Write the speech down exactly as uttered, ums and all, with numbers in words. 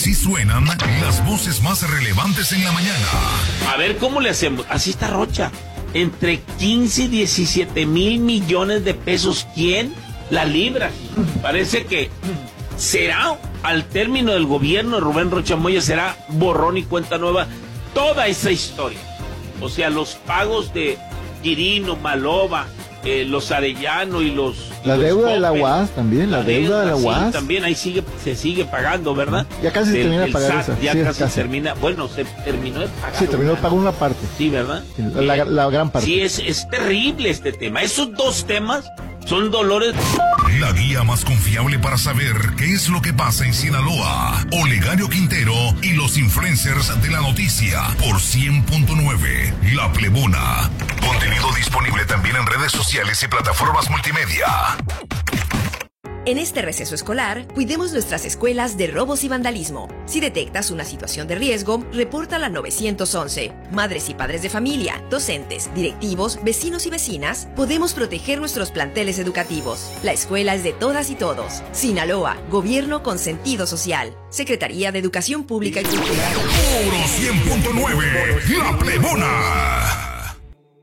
Así suenan las voces más relevantes en la mañana. A ver, ¿cómo le hacemos? Así está Rocha. Entre quince y diecisiete mil millones de pesos. ¿Quién la libra? Parece que será, al término del gobierno de Rubén Rocha Moya, será borrón y cuenta nueva toda esa historia. O sea, los pagos de Quirino, Maloba, eh, los Arellano y los... La y deuda los de la U A S también, la, la deuda, deuda de la U A S. Sí, también ahí sigue, se sigue pagando, ¿verdad? Ya casi se termina de pagar S A T, esa. Ya sí, casi, casi termina, bueno, se terminó de pagar. Sí, terminó de pagar una parte. Sí, ¿verdad? La, la, la gran parte. Sí, es, es terrible este tema. Esos dos temas son dolores... La guía más confiable para saber qué es lo que pasa en Sinaloa. Olegario Quintero y los influencers de la noticia por cien punto nueve. La Plebona. Contenido disponible también en redes sociales y plataformas multimedia. En este receso escolar, cuidemos nuestras escuelas de robos y vandalismo. Si detectas una situación de riesgo, repórtala al nueve once. Madres y padres de familia, docentes, directivos, vecinos y vecinas, podemos proteger nuestros planteles educativos. La escuela es de todas y todos. Sinaloa, gobierno con sentido social. Secretaría de Educación Pública y Cultura. Oro cien punto nueve, La Plebona.